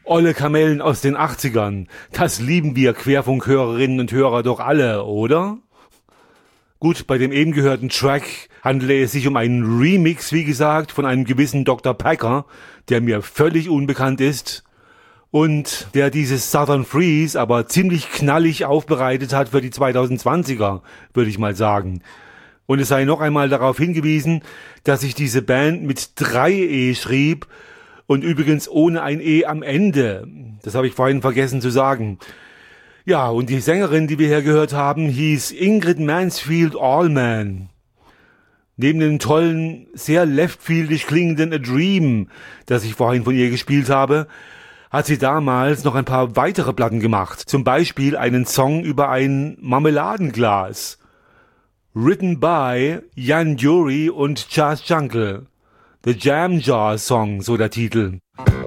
Olle Kamellen aus den 80ern. Das lieben wir Querfunkhörerinnen und Hörer doch alle, oder? Gut, bei dem eben gehörten Track handele es sich um einen Remix, wie gesagt, von einem gewissen Dr. Packer, der mir völlig unbekannt ist und der dieses Southern Freeze aber ziemlich knallig aufbereitet hat für die 2020er, würde ich mal sagen. Und es sei noch einmal darauf hingewiesen, dass sich diese Band mit 3 E schrieb und übrigens ohne ein E am Ende. Das habe ich vorhin vergessen zu sagen. Ja, und die Sängerin, die wir hier gehört haben, hieß Ingrid Mansfield Allman. Neben dem tollen, sehr leftfieldig klingenden A Dream, das ich vorhin von ihr gespielt habe, hat sie damals noch ein paar weitere Platten gemacht. Zum Beispiel einen Song über ein Marmeladenglas. Written by Jan Jury und Charles Jungle. The Jam Jar Song, so der Titel.